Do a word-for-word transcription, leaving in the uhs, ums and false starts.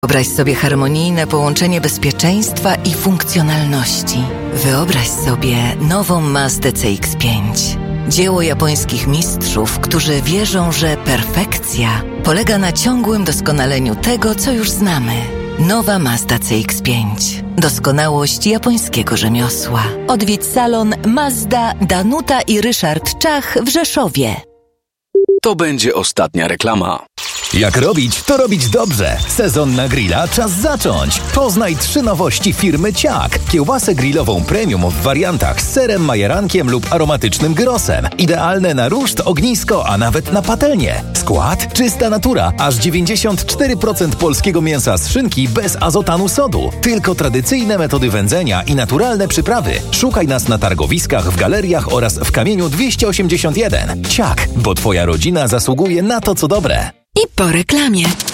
Wyobraź sobie harmonijne połączenie bezpieczeństwa i funkcjonalności. Wyobraź sobie nową Mazdę C X pięć. Dzieło japońskich mistrzów, którzy wierzą, że perfekcja polega na ciągłym doskonaleniu tego, co już znamy. Nowa Mazda C X pięć. Doskonałość japońskiego rzemiosła. Odwiedź salon Mazda, Danuta i Ryszard Czach w Rzeszowie. To będzie ostatnia reklama. Jak robić, to robić dobrze. Sezon na grilla czas zacząć. Poznaj trzy nowości firmy Ciak. Kiełbasę grillową premium w wariantach z serem, majerankiem lub aromatycznym gyrosem. Idealne na ruszt, ognisko, a nawet na patelnię. Skład? Czysta natura. Aż dziewięćdziesiąt cztery procent polskiego mięsa z szynki bez azotanu sodu. Tylko tradycyjne metody wędzenia i naturalne przyprawy. Szukaj nas na targowiskach, w galeriach oraz w Kamieniu dwieście osiemdziesiąt jeden. Ciak, bo twoja rodzina zasługuje na to, co dobre. I po reklamie.